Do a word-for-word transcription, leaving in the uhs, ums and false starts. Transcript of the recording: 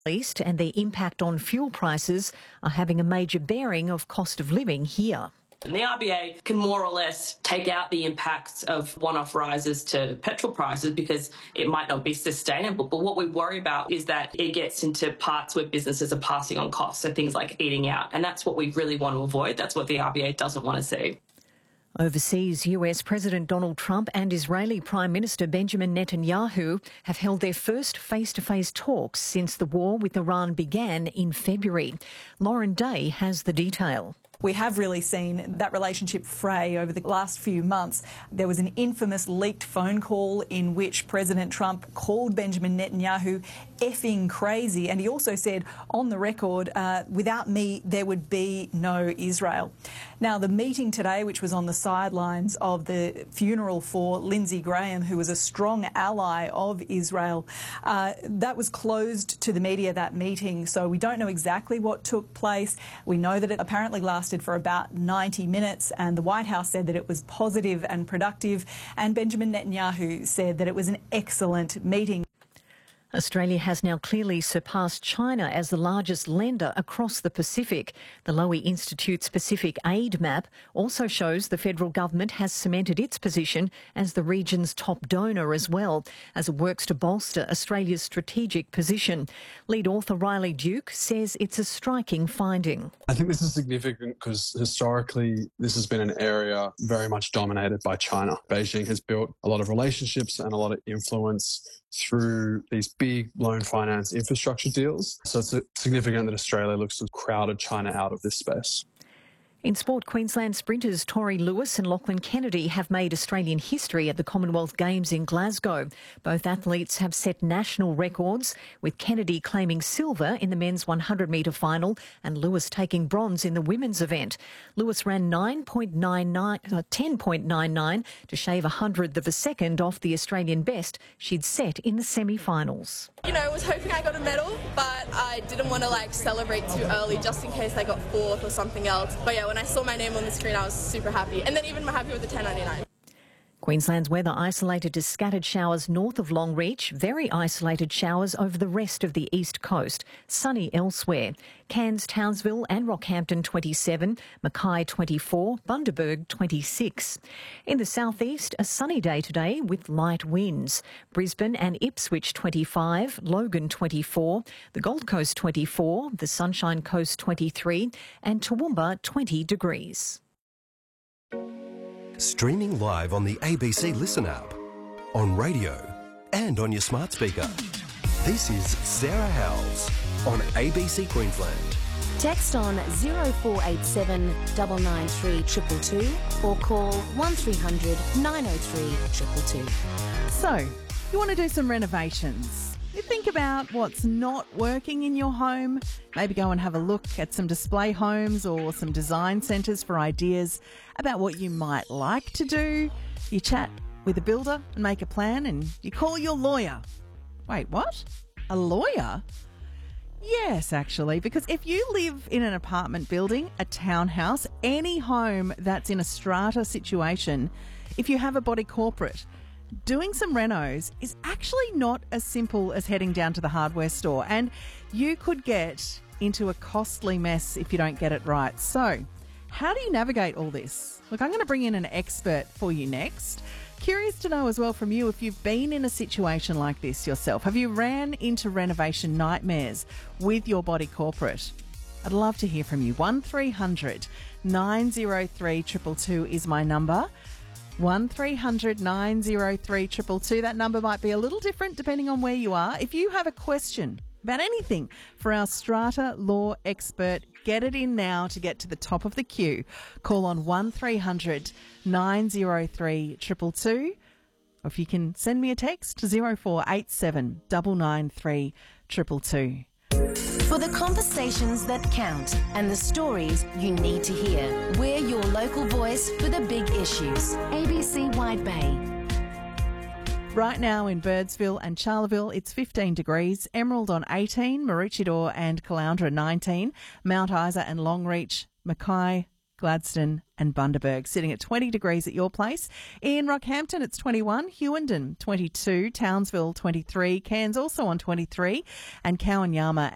East and their impact on fuel prices are having a major bearing of cost of living here. And the R B A can more or less take out the impacts of one-off rises to petrol prices because it might not be sustainable. But what we worry about is that it gets into parts where businesses are passing on costs, so things like eating out. And that's what we really want to avoid. That's what the R B A doesn't want to see. Overseas, U S President Donald Trump and Israeli Prime Minister Benjamin Netanyahu have held their first face-to-face talks since the war with Iran began in February. Lauren Day has the detail. We have really seen that relationship fray over the last few months. There was an infamous leaked phone call in which President Trump called Benjamin Netanyahu effing crazy, and he also said on the record, uh, without me there would be no Israel. Now, the meeting today, which was on the sidelines of the funeral for Lindsey Graham, who was a strong ally of Israel, uh, that was closed to the media, that meeting, so we don't know exactly what took place. We know that it apparently lasted for about ninety minutes, and the White House said that it was positive and productive, and Benjamin Netanyahu said that it was an excellent meeting. Australia has now clearly surpassed China as the largest lender across the Pacific. The Lowy Institute's Pacific Aid Map also shows the federal government has cemented its position as the region's top donor as well, as it works to bolster Australia's strategic position. Lead author Riley Duke says it's a striking finding. I think this is significant because historically this has been an area very much dominated by China. Beijing has built a lot of relationships and a lot of influence through these big loan finance infrastructure deals. So it's significant that Australia looks to have crowded China out of this space. In sport, Queensland sprinters Tori Lewis and Lachlan Kennedy have made Australian history at the Commonwealth Games in Glasgow. Both athletes have set national records, with Kennedy claiming silver in the men's one hundred metre final and Lewis taking bronze in the women's event. Lewis ran nine point nine nine, uh, ten point nine nine to shave a hundredth of a second off the Australian best she'd set in the semi-finals. You know, I was hoping I got a medal, but I didn't want to like celebrate too early just in case I got fourth or something else. But yeah, when I saw my name on the screen, I was super happy. And then even happy with the ten ninety-nine. Queensland's weather isolated to scattered showers north of Longreach, very isolated showers over the rest of the east coast, sunny elsewhere. Cairns, Townsville and Rockhampton twenty-seven, Mackay twenty-four, Bundaberg twenty-six. In the southeast, a sunny day today with light winds. Brisbane and Ipswich twenty-five, Logan twenty-four, the Gold Coast twenty-four, the Sunshine Coast twenty-three and Toowoomba twenty degrees. Streaming live on the A B C Listen app, on radio and on your smart speaker. This is Sarah Howells on A B C Queensland. Text on zero four eight seven nine nine three two two two or call one three hundred nine oh three two two two. So, you want to do some renovations? You think about what's not working in your home. Maybe go and have a look at some display homes or some design centres for ideas about what you might like to do. You chat with a builder and make a plan, and you call your lawyer. Wait, what? A lawyer? Yes, actually, because if you live in an apartment building, a townhouse, any home that's in a strata situation, if you have a body corporate, doing some renos is actually not as simple as heading down to the hardware store, and you could get into a costly mess if you don't get it right. So, how do you navigate all this? Look, I'm going to bring in an expert for you next. Curious to know as well from you if you've been in a situation like this yourself. Have you ran into renovation nightmares with your body corporate? I'd love to hear from you. one three hundred nine oh three two two two is my number. one three hundred nine oh three two two two. That number might be a little different depending on where you are. If you have a question about anything for our strata law expert, get it in now to get to the top of the queue. Call on one three hundred nine oh three two two two. Or if you can send me a text to zero four eight seven nine nine three two two two. For the conversations that count and the stories you need to hear, we're your local voice for the big issues. A B C Wide Bay. Right now in Birdsville and Charleville, it's fifteen degrees. Emerald on eighteen, Maroochydore and Caloundra nineteen, Mount Isa and Longreach, Mackay, Gladstone and Bundaberg sitting at twenty degrees at your place. In Rockhampton, it's twenty-one, Hewenden twenty-two, Townsville twenty-three, Cairns also on twenty-three, and Cowan Yama